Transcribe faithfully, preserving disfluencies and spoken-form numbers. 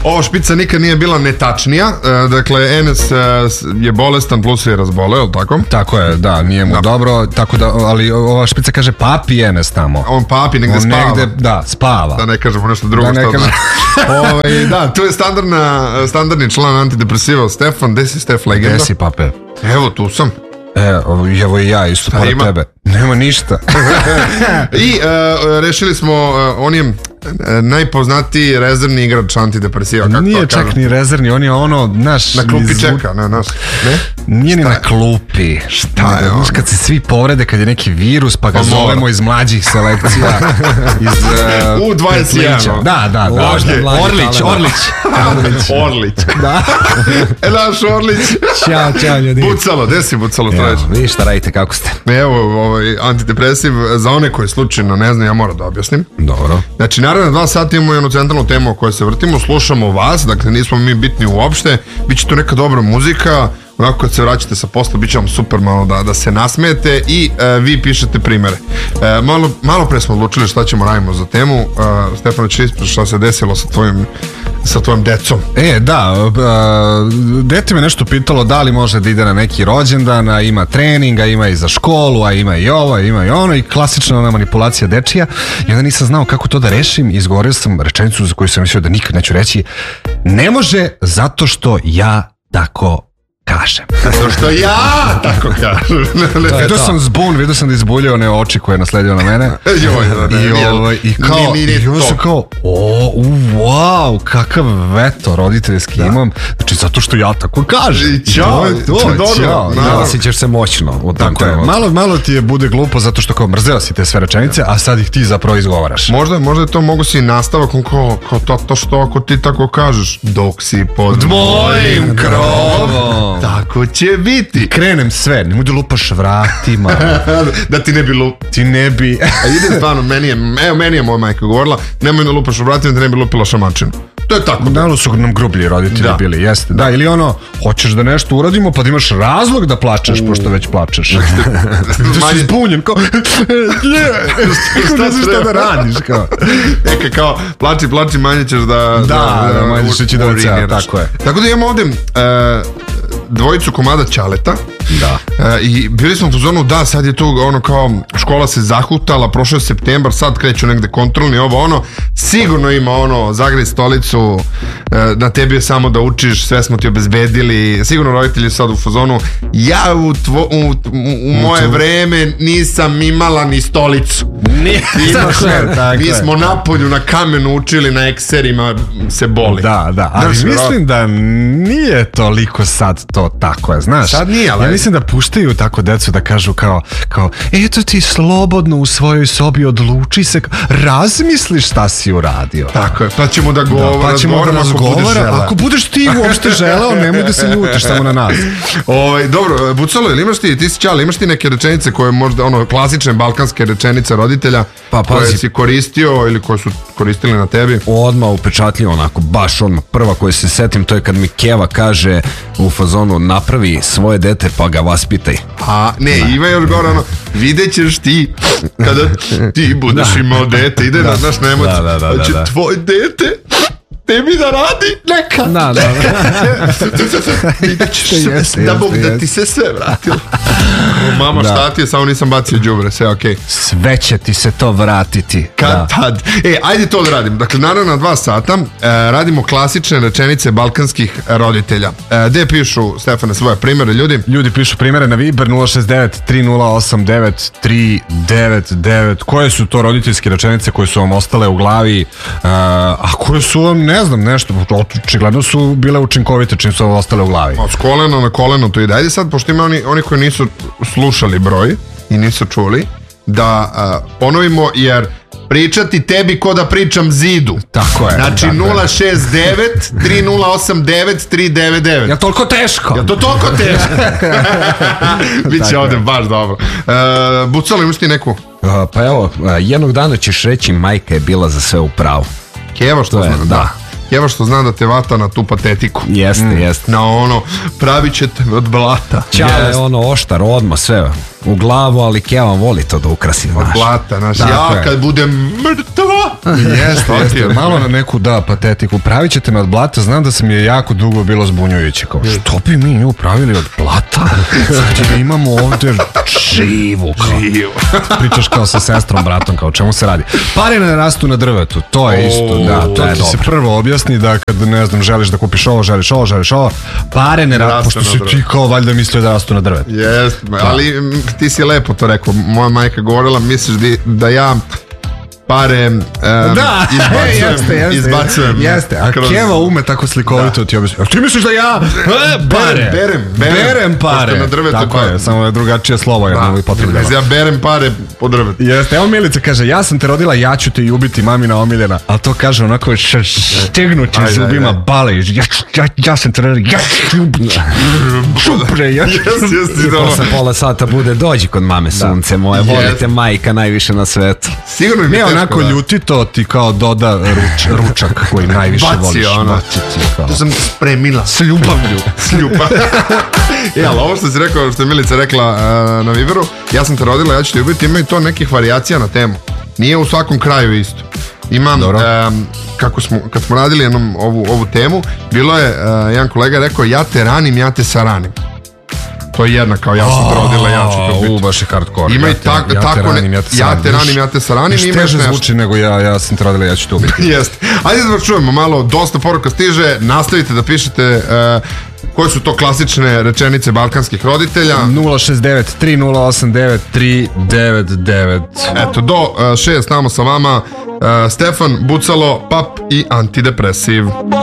Ova špica nikad nije bila netačnija. Dakle, Enes je bolestan plus je razboleo, je li tako? Tako je, da, nije mu da. dobro, tako da, ali ova špica kaže papi Enes tamo. On papi negde on spava. Negde, da, spava. Da ne kažemo nešto drugo. Da, ne kažem. Ove, da, tu je standardna, standardni član antidepresiva Stefan. Gde si Stef legenda? Gde si pape? Evo, tu sam. E, evo i ja isto pored tebe. Nema ništa. I uh, rešili smo, uh, on je najpoznatiji rezervni igrač antidepresiva. Kako nije čak kažem? Ni rezervni, on je ono, naš... Na klupi zvu... čeka, ne, naš. Ne? Nije ni na klupi. Šta je ono? Kad se svi povrede, kad je neki virus, pa ga pa zovemo iz mlađih selekcija. Iz... Uh, U dvadeset jedan. Da, da, da. Lažnje. Orlić, Orlić. Orlić. Orlić. Da. E, naš Orlić. Ćao, ćao, ljudi. Bucalo, gde si Bucalo? Evo, vi šta radite, kako ste? Evo, ovaj, antidepresiv, za one koje slučajno ne znam, ja moram da objasnim. Dobro. Znači, naravno, dva sata imamo jednu centralnu temu o kojoj se vrtimo, slušamo vas, dakle nismo mi bitni uopšte, bit će tu neka dobra muzika, onako kad se vraćate sa posla, bit će vam super malo da, da se nasmijete i e, vi pišete primere. E, malo, malo pre smo odlučili šta ćemo radimo za temu. E, Stefano, će ispričati šta se desilo sa tvojim sa tvojom decom. E, da, dete me nešto pitalo da li može da ide na neki rođendan, a ima treninga, ima i za školu, a ima i ovo, ima i ono, i klasična ona manipulacija dečija. I onda nisam znao kako to da rešim i izgovorio sam rečenicu za koju sam mislio da nikad neću reći. Ne može zato što ja tako kažem. Zato što ja tako kažem. Vidio sam zbun, vidio sam da izbuljio one oči koje je nasledio na mene. I ovaj, i kao, i onda sam kao, o, wow, kakav veto roditeljski imam. Znači, zato što ja tako kažem. I čao, čao. Osjećaš se moćno. Tako je. Malo, malo ti je bude glupo zato što kao mrzeo si te sve rečenice, a sad ih ti zapravo izgovaraš. Možda, možda to mogu si nastavak kao, kao to, to što ako ti tako kažeš, dok si pod mojim krovom. Tako će biti. Krenem sve, nemoj da lupaš vratima. Da ti ne bi lup... Ti ne bi... A ide stvarno, meni je, evo meni je moja majka govorila, nemoj da lupaš vratima da ne bi lupila šamačinu. To je tako. Malo su nam grublji roditelji da. bili, jeste. Da, ili ono, hoćeš da nešto uradimo, pa da imaš razlog da plačeš, U. pošto već plačeš. Da si zbunjen, kao... Šta znaš šta da radiš, kao... Neka kao, plači, plači, manje ćeš da... Da, da, da manje ćeš ići da već, tako je. Tako da imamo ovdje... dvojicu komada ćaleta. Da. E, I bili smo u zonu, da, sad je tu ono kao škola se zahutala, prošao je septembar, sad kreću negde kontrolni, ovo ono, sigurno ima ono, zagrej stolicu, e, na tebi je samo da učiš, sve smo ti obezbedili, sigurno roditelji sad u fazonu, ja u, tvo, u, u, u moje vreme nisam imala ni stolicu. Nije, tako je, tako mi smo napolju na kamenu učili, na ekserima se boli. Da, da, ali znaš, mislim da nije toliko sad to tako je, znaš. Sad nije, ali... Ja mislim da puštaju tako decu da kažu kao, kao eto ti slobodno u svojoj sobi odluči se, razmisli šta si uradio. Tako je, pa ćemo da govora, da, pa ćemo da razgovara, ako, ako budeš ti uopšte želeo, nemoj da se ljutiš samo na nas. Ovaj, dobro, Bucalo, ili imaš ti, ti si čali, imaš ti neke rečenice koje možda, ono, klasične balkanske rečenice roditelja, pa, koje si koristio ili koje su koristili na tebi? Odmah upečatljivo, onako, baš odmah, prva koju se setim, to je kad mi Keva kaže u fazonu, napravi svoje dete pa ga vaspitaj. A, ne, da. Ima još gore ono, vidjet ćeš ti kada ti budeš da. imao dete, ide da. na naš nemoć, da, da, da, da, da. tvoj dete tebi da radi neka. Da, da, da. Vidjet ćeš se, da Bog da ti se sve vratilo. Mama, da. Šta ti je, samo nisam bacio đubre, sve okej. Okay. Sve će ti se to vratiti. Kad da. tad. E, ajde to da radimo. Dakle, naravno na dva sata e, radimo klasične rečenice balkanskih roditelja. E, gde pišu, Stefane, svoje primere, ljudi? Ljudi pišu primere na Viber nula šest devet tri nula osam devet tri devet devet. Koje su to roditeljske rečenice koje su vam ostale u glavi? E, a koje su vam, ne znam, nešto, očigledno su bile učinkovite čim su vam ostale u glavi. Od kolena na koleno to ide. Ajde sad, pošto ima oni, oni koji nisu slušali broj i nisu čuli, da uh, ponovimo, jer pričati tebi ko da pričam zidu. Tako je. Znači nula šest devet tri nula osam devet tri devet devet. Ja toliko teško. Ja to toliko teško. Biće ovdje baš dobro. Uh, Bucalo, imaš ti neku? Uh, pa evo, uh, jednog dana ćeš reći majka je bila za sve u pravu. Keva što zna, da. Evo što zna da te vata na tu patetiku. Jeste, mm. jeste. Na ono, pravit ćete od blata. Ćale, ono, oštar, odmah, sve. u glavu, ali Keva voli to da ukrasi, znaš. Blata, znaš, Tako ja je. kad budem mrtva. Jeste, jeste, malo na neku da patetiku. Pravit ćete me od blata, znam da sam je jako dugo bilo zbunjujuće. Kao, što bi mi nju pravili od blata? Znači da imamo ovde živu. Kao. Živo. Pričaš kao sa sestrom, bratom, kao o čemu se radi. Pare ne rastu na drvetu, to je isto, O, da, to to je ti se dobro. prvo objasni da kad, ne znam, želiš da kupiš ovo, želiš ovo, želiš ovo, pare ne rastu, Rastu pošto na si drvetu. ti kao valjda mislio da rastu na drvetu. Jest, ali m, ti si lepo to rekao. Moja majka govorila, misliš di, da ja pare um, Da, izbacujem, jeste, jeste. izbacujem Jeste, a kroz- Keva ume tako slikovito ti objasni. A ti misliš da ja e, pare? Berem, berem, berem pare. Pošto na drvetu Tako pa- je, samo je drugačije slovo je Da, upotrebljava. ja berem pare po drvetu. Jeste, evo Milica kaže, ja sam te rodila, ja ću te i ubiti, mamina omiljena. A to kaže onako štegnutim Ajde, zubima ajde. bale. Ja, ja, ja sam te rodila, ja ću te ubiti. Čupre, ja ću te Jes, jes, I dobro. posle pola sata bude dođi kod mame sunce moje, volite majka najviše na svetu. Sigurno mi je Ne, teško, onako da. ljutito ti kao doda ruč, ručak koji najviše Baci voliš. ono. Baci ti kao. To sam spremila. S ljubavlju. Sljupa. E, ali ovo što si rekao, što je Milica rekla uh, na Viberu, ja sam te rodila, ja ću te ubiti, ima i to nekih varijacija na temu. Nije u svakom kraju isto. Imam, um, kako smo, kad smo radili jednom ovu, ovu temu, bilo je, uh, jedan kolega rekao, ja te ranim, ja te saranim. To je jedna, kao ja sam te rodila, ja ću te U, ubiti. baš je hardcore. Ima i Ja te- tak- ja te tako ne- ranim, ja te ja saranim. te ranim, ja te saranim, Još ima još teže nešto. zvuči nego ja, ja sam te rodila, ja ću te ubiti. Jeste. Ajde da čujemo malo, dosta poruka stiže, nastavite da pišete uh, koje su to klasične rečenice balkanskih roditelja. nula šest devet tri nula osam devet tri devet devet. Eto, do uh, šest tamo sa vama uh, Stefan, Bucalo, Pap i Antidepresiv.